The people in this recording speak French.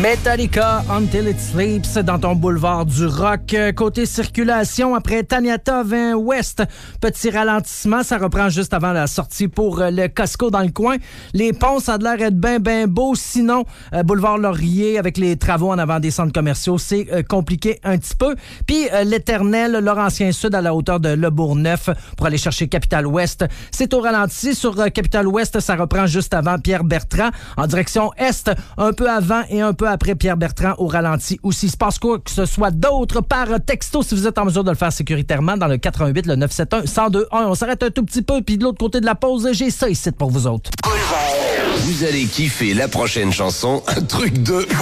Metallica, Until It Sleeps, dans ton boulevard du rock. Côté circulation, après Taniata 20 Ouest, petit ralentissement, ça reprend juste avant la sortie pour le Costco dans le coin. Les ponts, ça a l'air d'être bien beau. Sinon, boulevard Laurier, avec les travaux en avant des centres commerciaux, c'est compliqué un petit peu. Puis l'éternel Laurentien Sud à la hauteur de Le Bourgneuf pour aller chercher Capitale-Ouest. C'est au ralenti. Sur Capitale-Ouest, ça reprend juste avant Pierre-Bertrand. En direction Est, un peu avant et un peu après Pierre-Bertrand au ralenti. Ou s'il se passe quoi que ce soit d'autre par texto, si vous êtes en mesure de le faire sécuritairement, dans le 88, le 971-1021. On s'arrête un tout petit peu, puis de l'autre côté de la pause, j'ai ça ici pour vous autres. Vous allez kiffer la prochaine chanson, un truc de...